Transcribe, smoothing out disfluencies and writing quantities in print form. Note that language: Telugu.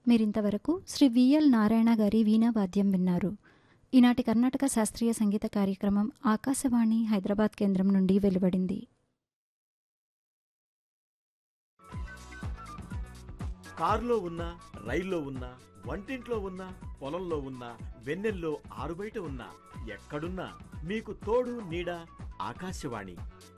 మీరింతవరకు శ్రీ విఎల్ నారాయణ గారి వీణావాద్యం విన్నారు. ఈనాటి కర్ణాటక శాస్త్రీయ సంగీత కార్యక్రమం ఆకాశవాణి హైదరాబాద్ కేంద్రం నుండి వెలువడింది. కారులో ఉన్నా, రైల్లో ఉన్నా, వంటింట్లో ఉన్నా, పొలంలో ఉన్నా, వెన్నెల్లో ఆరుబయట ఉన్నా, ఎక్కడున్నా మీకు తోడు నీడ ఆకాశవాణి.